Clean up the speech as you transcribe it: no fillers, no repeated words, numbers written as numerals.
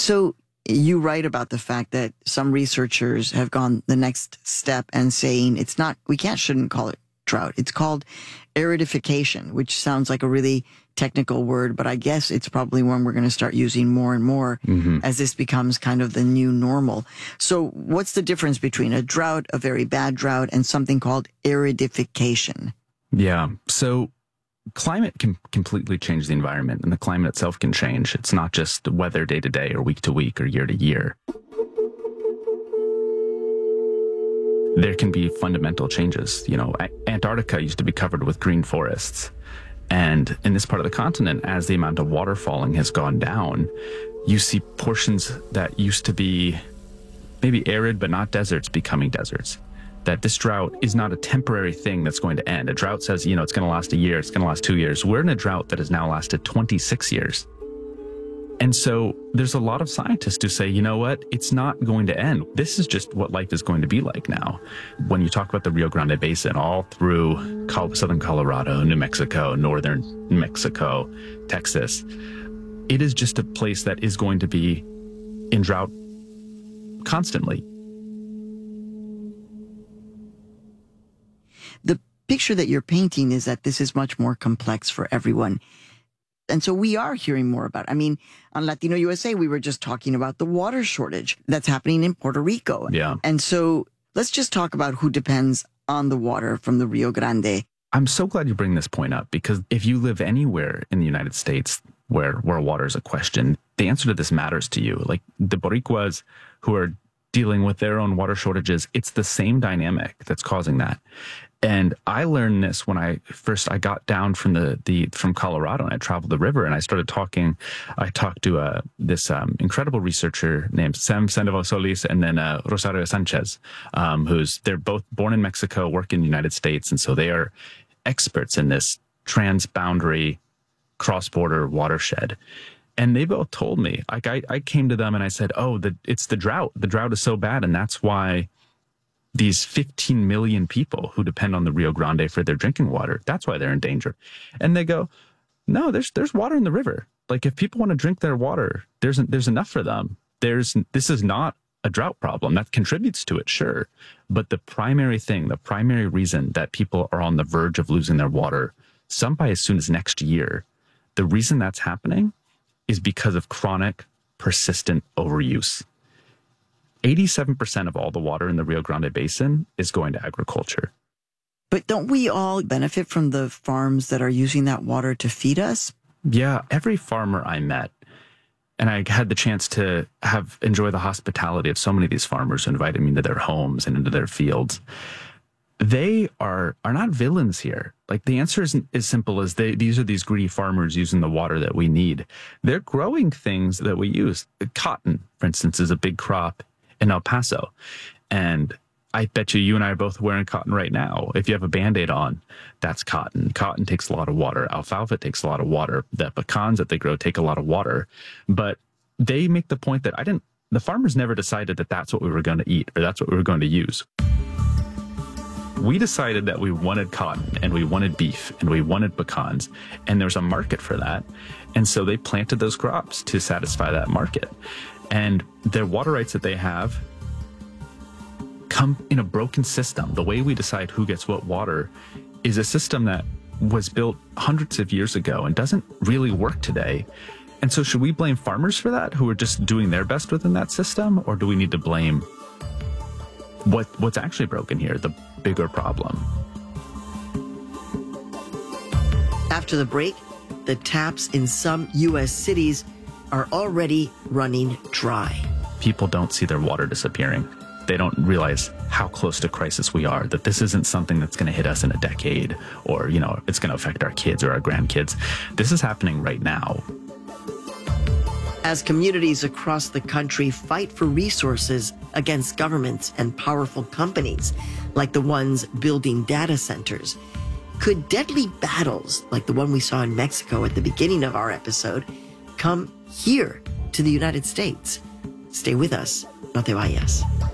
So you write about the fact that some researchers have gone the next step and saying shouldn't call it drought. It's called aridification, which sounds like a really technical word, but I guess it's probably one we're going to start using more and more as this becomes kind of the new normal. So what's the difference between a drought, a very bad drought, and something called aridification? Yeah. So climate can completely change the environment, and the climate itself can change. It's not just weather day to day or week to week or year to year. There can be fundamental changes. You know, Antarctica used to be covered with green forests. And in this part of the continent, as the amount of water falling has gone down, you see portions that used to be maybe arid but not deserts becoming deserts. That this drought is not a temporary thing that's going to end. A drought says, you know, it's going to last a year, it's going to last 2 years. We're in a drought that has now lasted 26 years. And so there's a lot of scientists who say, you know what, it's not going to end. This is just what life is going to be like now. When you talk about the Rio Grande Basin, all through southern Colorado, New Mexico, northern New Mexico, Texas, it is just a place that is going to be in drought constantly. The picture that you're painting is that this is much more complex for everyone. And so we are hearing more about it. I mean, on Latino USA, we were just talking about the water shortage that's happening in Puerto Rico. Yeah. And so let's just talk about who depends on the water from the Rio Grande. I'm so glad you bring this point up, because if you live anywhere in the United States where water is a question, the answer to this matters to you. Like the Boricuas who are dealing with their own water shortages, it's the same dynamic that's causing that. And I learned this when I got down from from Colorado, and I traveled the river, and I talked to this incredible researcher named Sam Sandoval Solis, and then Rosario Sanchez, they're both born in Mexico, work in the United States. And so they are experts in this transboundary cross-border watershed. And they both told me, like I came to them and I said, it's the drought. The drought is so bad. And that's why these 15 million people who depend on the Rio Grande for their drinking water, that's why they're in danger. And they go, no, there's water in the river. Like if people want to drink their water, there's enough for them. This is not a drought problem. That contributes to it, sure. But the primary reason that people are on the verge of losing their water, some by as soon as next year, the reason that's happening is because of chronic, persistent overuse. 87% of all the water in the Rio Grande Basin is going to agriculture. But don't we all benefit from the farms that are using that water to feed us? Yeah, every farmer I met, and I had the chance to enjoy the hospitality of so many of these farmers who invited me into their homes and into their fields. They are not villains here. Like the answer isn't as simple as these are these greedy farmers using the water that we need. They're growing things that we use. Cotton, for instance, is a big crop in El Paso. And I bet you and I are both wearing cotton right now. If you have a Band-Aid on, that's cotton. Cotton takes a lot of water. Alfalfa takes a lot of water. The pecans that they grow take a lot of water. But they make the point that the farmers never decided that that's what we were going to eat or that's what we were going to use. We decided that we wanted cotton and we wanted beef and we wanted pecans, and there's a market for that. And so they planted those crops to satisfy that market. And their water rights that they have come in a broken system. The way we decide who gets what water is a system that was built hundreds of years ago and doesn't really work today. And so should we blame farmers for that, who are just doing their best within that system? Or do we need to blame what's actually broken here, the bigger problem? After the break, the taps in some U.S. cities are already running dry. People don't see their water disappearing. They don't realize how close to crisis we are, that this isn't something that's going to hit us in a decade or, it's going to affect our kids or our grandkids. This is happening right now. As communities across the country fight for resources against governments and powerful companies, like the ones building data centers, could deadly battles like the one we saw in Mexico at the beginning of our episode come here to the United States? Stay with us. No te vayas.